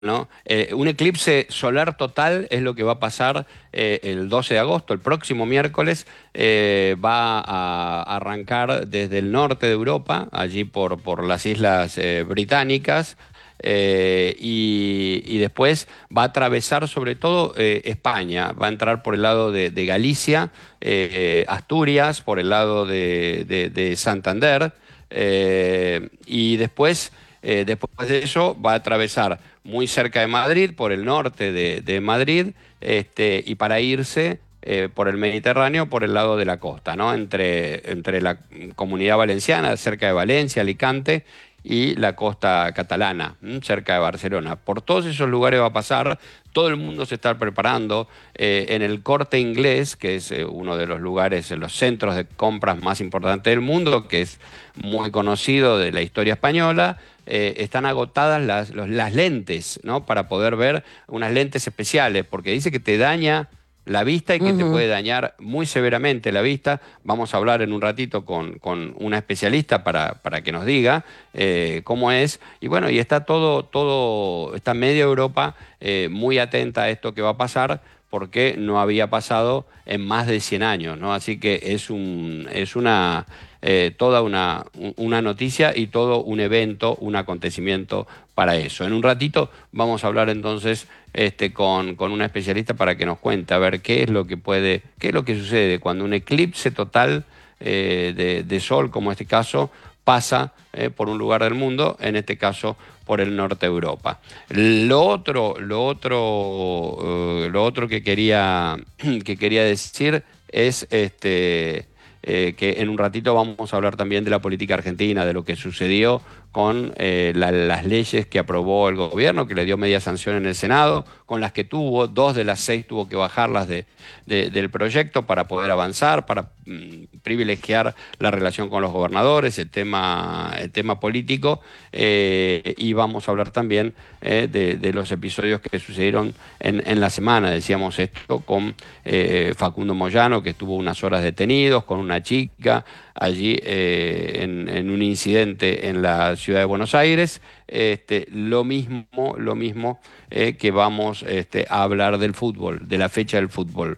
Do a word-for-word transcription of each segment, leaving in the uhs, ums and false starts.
¿no? Eh, un eclipse solar total es lo que va a pasar eh, el doce de agosto, el próximo miércoles. Eh, va a arrancar desde el norte de Europa, allí por, por las islas eh, británicas, eh, y, y después va a atravesar sobre todo eh, España, va a entrar por el lado de, de Galicia, eh, Asturias, por el lado de, de- de Santander, eh, y después... Eh, después de eso va a atravesar muy cerca de Madrid, por el norte de, de Madrid, este, y para irse eh, por el Mediterráneo, por el lado de la costa, ¿no? Entre, entre la Comunidad Valenciana, cerca de Valencia, Alicante, y la costa catalana, ¿m? Cerca de Barcelona. Por todos esos lugares va a pasar, todo el mundo se está preparando. Eh, en el Corte Inglés, que es eh, uno de los lugares, en los centros de compras más importantes del mundo, que es muy conocido de la historia española, eh, están agotadas las, los- las lentes, ¿no? Para poder ver unas lentes especiales, porque dice que te daña la vista y que te Ujú. puede dañar muy severamente la vista. Vamos a hablar en un ratito con, con una especialista para, para que nos diga eh, cómo es. Y bueno, y está todo, todo, está media Europa eh, muy atenta a esto que va a pasar, porque no había pasado en más de cien años, ¿no? Así que es un, es una, eh, toda una, un- una noticia y todo un evento, un acontecimiento para eso. En un ratito vamos a hablar entonces este, con, con una especialista para que nos cuente a ver qué es lo que puede, qué es lo que sucede cuando un eclipse total eh, de, de sol, como este caso, pasa eh, por un lugar del mundo, en este caso por el norte de Europa. Lo otro, lo otro, eh, lo otro que quería, que quería decir es este, eh, que en un ratito vamos a hablar también de la política argentina, de lo que sucedió con eh, la- las leyes que aprobó el gobierno, que le dio media sanción en el Senado, con las que tuvo, dos de las seis tuvo que bajarlas de, de- del proyecto para poder avanzar, para mm, privilegiar la relación con los gobernadores, el tema, el tema político, eh, y vamos a hablar también eh, de, de los episodios que sucedieron en, en la semana. Decíamos esto con eh, Facundo Moyano, que estuvo unas horas detenidos, con una chica allí eh, en, en un incidente en la ciudad de Buenos Aires. Este, lo mismo, lo mismo eh, que vamos este, a hablar del fútbol, de la fecha del fútbol,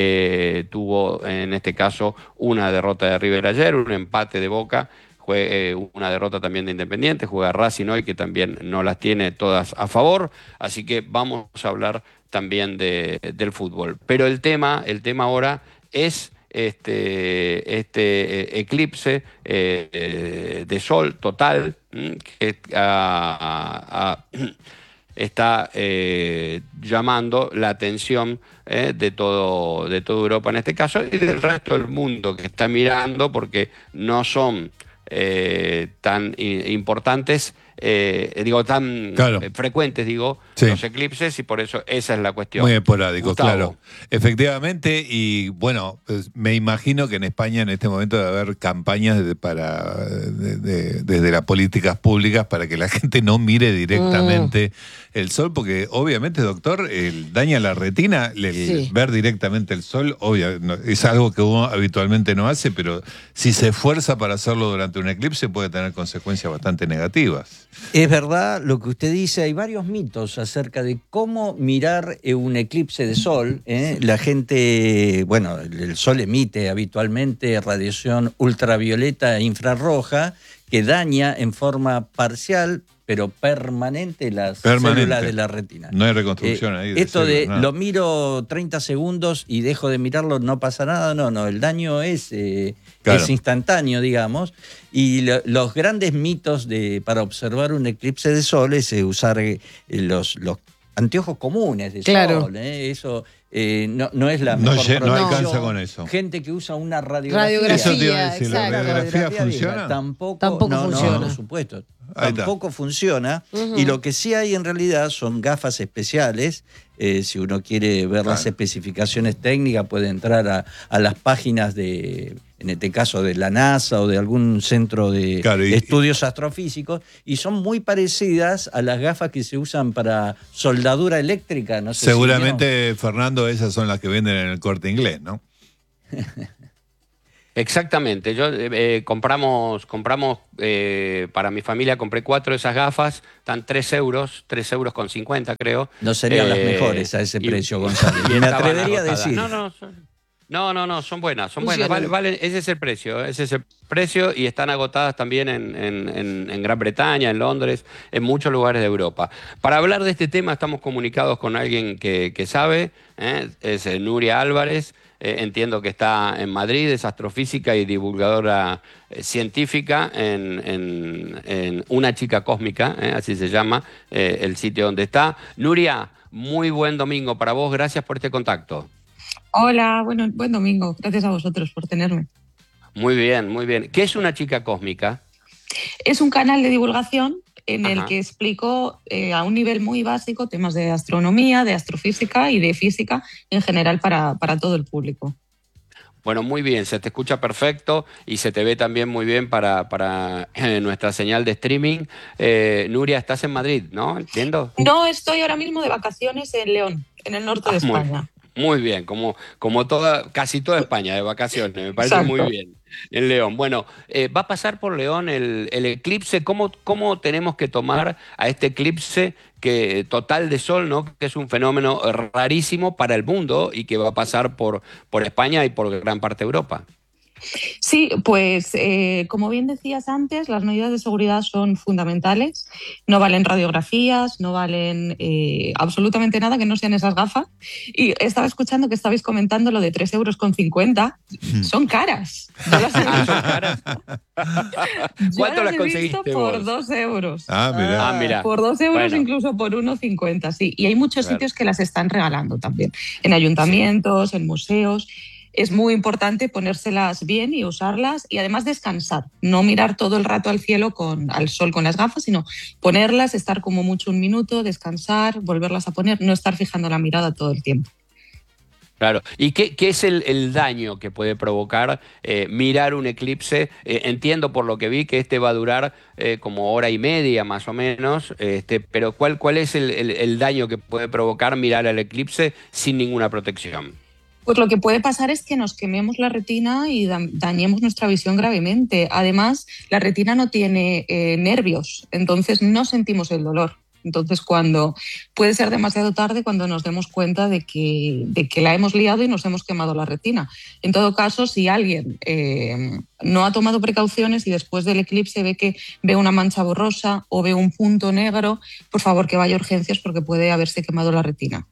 que tuvo en este caso una derrota de River ayer, un empate de Boca, jue- eh, una derrota también de Independiente, juega Racing hoy, que también no las tiene todas a favor, así que vamos a hablar también de- del fútbol. Pero el tema, el tema ahora es este, este eh, eclipse eh, eh, de sol total, mm, que ah, ah, está eh, llamando la atención eh, de todo, de toda Europa en este caso y del resto del mundo que está mirando, porque no son eh, tan i- importantes, eh, digo, tan Claro, eh, frecuentes, digo, sí. los eclipses, y por eso esa es la Muy cuestión. esporádico, claro. Gustavo. Efectivamente, y bueno, pues, me imagino que en España en este momento debe haber campañas de- para, de- de- desde las políticas públicas para que la gente no mire Mm, directamente el sol, porque obviamente, doctor, el, daña la retina, el, el sí. ver directamente el sol, obvio, no- es algo que uno habitualmente no hace, pero si se esfuerza para hacerlo durante un eclipse puede tener consecuencias bastante negativas. Es verdad lo que usted dice, hay varios mitos acerca de cómo mirar eh, un eclipse de sol. ¿eh? La gente, bueno, el el sol emite habitualmente radiación ultravioleta e infrarroja que daña en forma parcial pero permanente las células de Permanente. la retina. No hay Eh, reconstrucción ahí de esto células, de nada. lo miro treinta segundos y dejo de mirarlo, no pasa nada, no, no, el daño es, eh, es Claro. instantáneo, digamos. Y lo- los grandes mitos de, para observar un eclipse de sol es eh, usar eh, los, los anteojos comunes de Claro. sol. ¿eh? Eso eh, no, no es la No, mejor lle- no protección. alcanza con eso. Gente que usa una radiografía. Radiografía, Eso te iba a decir, ¿la exacto. radiografía vieja, funciona? Tampoco, Tampoco no, no, funciona. por supuesto. Ahí está. Tampoco funciona. Ujú. Y lo que sí hay en realidad son gafas especiales. Eh, si uno quiere ver las Claro. especificaciones técnicas, puede entrar a, a las páginas de, en este caso, de la NASA o de algún centro de Claro, y- estudios astrofísicos, y son muy parecidas a las gafas que se usan para soldadura eléctrica. No sé si Seguramente, Fernando, esas son las que venden en el Corte Inglés, ¿no? Exactamente, yo eh, compramos, compramos eh, para mi familia compré cuatro de esas gafas, están tres euros, tres euros con cincuenta creo. No serían las eh, mejores a ese y, precio, Gonzalo. y Me estaban atrevería a agotadas. decir. No, no, son- no, no, no, son buenas, son buenas, Funcionan. vale, vale, ese es el precio, ese es el precio y están agotadas también en, en- en- en Gran Bretaña, en Londres, en muchos lugares de Europa. Para hablar de este tema estamos comunicados con alguien que, que sabe, ¿eh? Es eh, Nuria Álvarez. Eh, entiendo que está en Madrid, es astrofísica y divulgadora eh, científica en, en- en Una Chica Cósmica, eh, así se llama eh, el sitio donde está. Nuria, muy buen domingo para vos, gracias por este contacto. Hola, bueno, buen domingo. Gracias a vosotros por tenerme. Muy bien, muy bien. ¿Qué es Una Chica Cósmica? Es un canal de divulgación en el Ajá. que explico eh, a un nivel muy básico temas de astronomía, de astrofísica y de física en general para, para todo el público. Bueno, muy bien, se te escucha perfecto y se te ve también muy bien para, para eh, nuestra señal de streaming. Eh, Nuria, estás en Madrid, ¿no? ¿Entiendo? No estoy ahora mismo de vacaciones en León, en el norte de Ah, muy, España. muy bien, como, como toda, casi toda España de vacaciones, me parece Exacto. muy bien. En León. Bueno, eh, va a pasar por León el, el eclipse. ¿Cómo, cómo tenemos que tomar a este eclipse que, total de sol, ¿no? Que es un fenómeno rarísimo para el mundo y que va a pasar por, por España y por gran parte de Europa? Sí, pues eh, como bien decías antes, las medidas de seguridad son fundamentales. No valen radiografías, no valen eh, absolutamente nada que no sean esas gafas. Y estaba escuchando que estabais comentando lo de tres euros con cincuenta. Son caras. Yo las he Ah, visto, son caras. yo ¿Cuánto las las he visto conseguiste por vos? dos euros. Ah, mira. Ah, mira. Por dos euros, Bueno, incluso por uno cincuenta, sí. Y hay muchos claro. sitios que las están regalando también, en ayuntamientos, en museos. Es muy importante ponérselas bien y usarlas y además descansar. No mirar todo el rato al cielo, con, al sol con las gafas, sino ponerlas, estar como mucho un minuto, descansar, volverlas a poner, no estar fijando la mirada todo el tiempo. Claro. ¿Y qué, qué es el, el daño que puede provocar eh, mirar un eclipse? Eh, entiendo por lo que vi que este va a durar eh, como hora y media más o menos, este, pero ¿cuál, cuál es el, el- el daño que puede provocar mirar el eclipse sin ninguna protección? Pues lo que puede pasar es que nos quememos la retina y da- dañemos nuestra visión gravemente. Además, la retina no tiene eh, nervios, entonces no sentimos el dolor. Entonces, cuando puede ser demasiado tarde cuando nos demos cuenta de que, de que la hemos liado y nos hemos quemado la retina. En todo caso, si alguien eh, no ha tomado precauciones y después del eclipse ve que ve una mancha borrosa o ve un punto negro, por favor que vaya a urgencias porque puede haberse quemado la retina.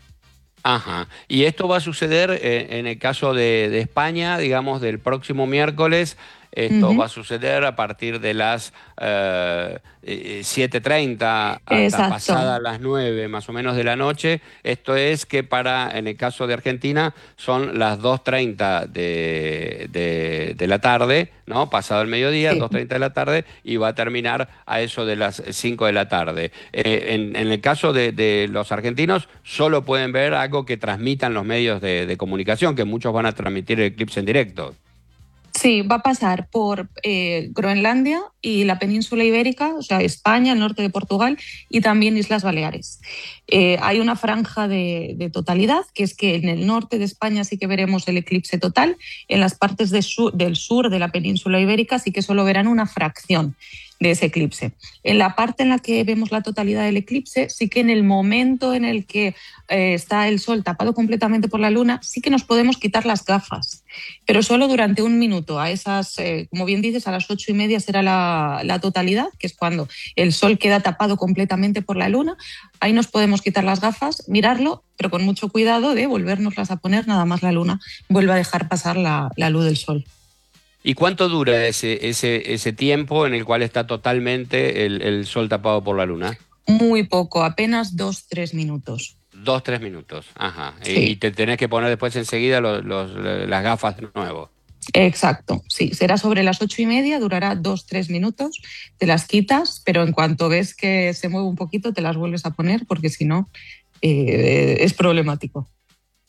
Ajá. Y esto va a suceder eh, en el caso de, de España, digamos, del próximo miércoles. Esto Ujú. va a suceder a partir de las eh, eh, siete treinta hasta Exacto. pasadas las nueve más o menos de la noche. Esto es que para, en el caso de Argentina, son las dos treinta de, de, de la tarde, ¿no? Pasado el mediodía, Sí. dos treinta de la tarde, y va a terminar a eso de las cinco de la tarde. Eh, en, en el caso de, de los argentinos, solo pueden ver algo que transmitan los medios de, de comunicación, que muchos van a transmitir el eclipse en directo. Sí, va a pasar por eh, Groenlandia y la península ibérica, o sea, España, el norte de Portugal y también Islas Baleares. Eh, hay una franja de, de totalidad, que es que en el norte de España sí que veremos el eclipse total, en las partes de sur, del sur de la península ibérica sí que solo verán una fracción de ese eclipse. En la parte en la que vemos la totalidad del eclipse, sí que en el momento en el que eh, está el sol tapado completamente por la luna, sí que nos podemos quitar las gafas, pero solo durante un minuto. A esas, eh, como bien dices, a las ocho y media será la, la totalidad, que es cuando el sol queda tapado completamente por la luna. Ahí nos podemos quitar las gafas, mirarlo, pero con mucho cuidado de volvérnoslas a poner nada más la luna vuelve a dejar pasar la, la luz del sol. ¿Y cuánto dura ese, ese, ese tiempo en el cual está totalmente el, el sol tapado por la luna? Muy poco, apenas dos, tres minutos. Dos, tres minutos. Ajá. Sí. Y te tenés que poner después enseguida los, los, las gafas de nuevo. Exacto, sí, será sobre las ocho y media, durará dos, tres minutos, te las quitas, pero en cuanto ves que se mueve un poquito te las vuelves a poner porque si no eh, es problemático.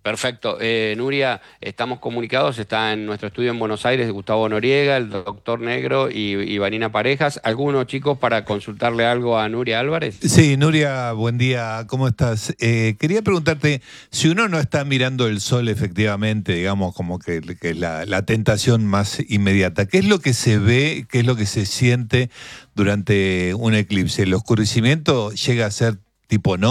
Perfecto. Eh, Nuria, estamos comunicados, está en nuestro estudio en Buenos Aires Gustavo Noriega, el doctor Negro y, y Vanina Parejas. ¿Algunos chicos para consultarle algo a Nuria Álvarez? Sí, Nuria, buen día, ¿cómo estás? Eh, quería preguntarte, si uno no está mirando el sol efectivamente, digamos, como que, que es la, la tentación más inmediata, ¿qué es lo que se ve, qué es lo que se siente durante un eclipse? ¿El oscurecimiento llega a ser tipo no?